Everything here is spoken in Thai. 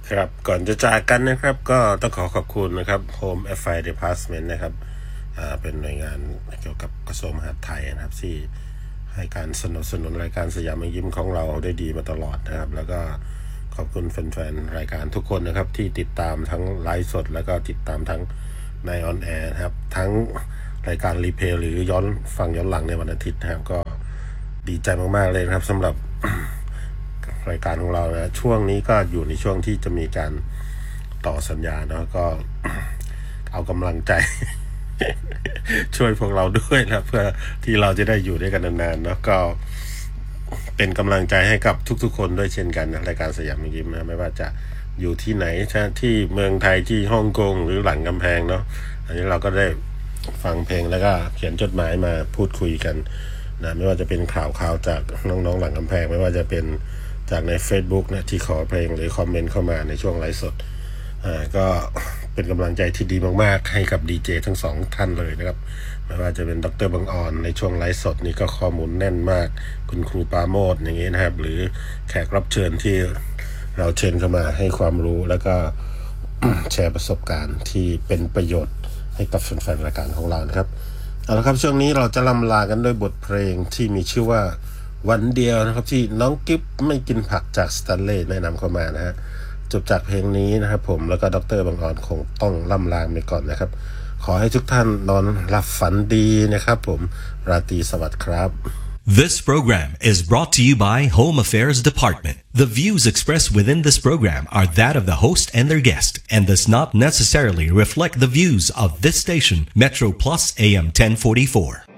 ครับก่อนจะจากกันนะครับก็ต้องขอบคุณนะครับ Home Affairs Department นะครับเป็นหน่วยงานเกี่ยวกับกระทรวงมหาดไทยนะครับที่ให้การสนับสนุนรายการสยามยิ้มของเราได้ดีมาตลอดนะครับแล้วก็ขอบคุณแฟนๆรายการทุกคนนะครับที่ติดตามทั้งไลฟ์สดแล้วก็ติดตามทั้งในออนแอร์ครับทั้งรายการรีเพลย์หรือย้อนฟังย้อนหลังในวันอาทิตย์นะครับก็ดีใจมากๆเลยนะครับสำหรับ รายการของเรานะช่วงนี้ก็อยู่ในช่วงที่จะมีการต่อสัญญาเนาะก็ เอากำลังใจ ช่วยพวกเราด้วยนะเพื่อที่เราจะได้อยู่ด้วยกันนานๆเนาะก็เป็นกำลังใจให้กับทุกๆคนด้วยเช่นกันนะรายการสยามยิ้มนะไม่ว่าจะอยู่ที่ไหนที่เมืองไทยที่ฮ่องกงหรือหลังกำแพงเนาะอันนี้เราก็ได้ฟังเพลงแล้วก็เขียนจดหมายมาพูดคุยกันนะไม่ว่าจะเป็นข่าวจากน้องๆหลังกำแพงไม่ว่าจะเป็นจากใน Facebook นะที่ขอเพลงหรือคอมเมนต์เข้ามาในช่วงไลฟ์สดก็เป็นกำลังใจที่ดีมากๆให้กับดีเจทั้งสองท่านเลยนะครับไม่ว่าจะเป็นดร.บังออนในช่วงไลฟ์สดนี่ก็ข้อมูลแน่นมากคุณครูปาโมทอย่างนี้นะครับหรือแขกรับเชิญที่เราเชิญเข้ามาให้ความรู้แล้วก็ แชร์ประสบการณ์ที่เป็นประโยชน์ให้กับแฟนๆรายการของเรานะครับเอาละครับช่วงนี้เราจะล่ำลากันด้วยบทเพลงที่มีชื่อว่าวันเดียวนะครับที่น้องกิ๊บไม่กินผักจากสแตนเลย์แนะนำเข้ามานะฮะจบจากเพลงนี้นะครับผมแล้วก็ดร.บังออนคงต้องล่ำลาไปก่อนนะครับขอให้ทุกท่านนอนหลับฝันดีนะครับผมราตรีสวัสดิ์ครับ This program is brought to you by Home Affairs Department. The views expressed within this program are that of the host and their guest and does not necessarily reflect the views of this station, Metro Plus AM 1044.